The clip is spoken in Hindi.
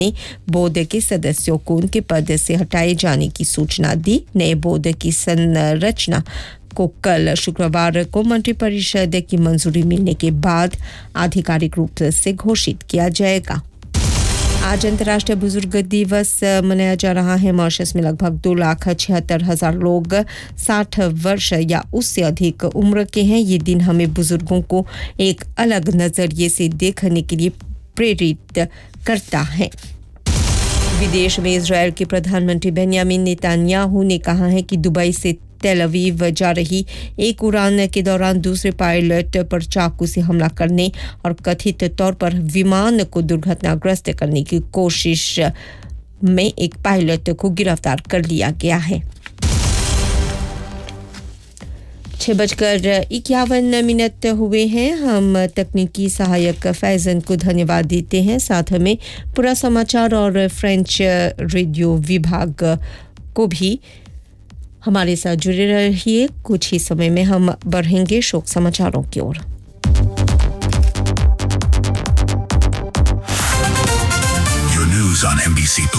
बोर्ड के सदस्यों को उनके पद से हटाए जाने की सूचना दी। नए बोर्ड की संरचना को कल शुक्रवार को मंत्रिपरिषद की मंजूरी मिलने के बाद आधिकारिक रूप से घोषित किया जाएगा। आज अंतर्राष्ट्रीय बुजुर्ग दिवस मनाया जा रहा है। मॉरिशस में लगभग 2,76,000 लोग 60 वर्ष या उससे अधिक उम्र के हैं। ये दिन हमें बुजुर्गों को एक अलग नजरिए से देखने के लिए प्रेरित करता है। विदेश में इजराइल के प्रधानमंत्री बेंयामिन नेतन्याहू ने कहा है कि दुबई से तेल अवीव जा रही एक उड़ान के दौरान दूसरे पायलट पर चाकू से हमला करने और कथित तौर पर विमान को दुर्घटनाग्रस्त करने की कोशिश में एक पायलट को गिरफ्तार कर लिया गया है। 6:51 हुए हैं। हम तकनीकी सहायक फैजन को धन्यवाद देते हैं। साथ में पूरा समाचार और फ्रेंच रेडियो विभाग को भी हमारे साथ जुड़े रहिए। कुछ ही समय में हम बढ़ेंगे शोक समाचारों की ओर। Your news on NBC Play.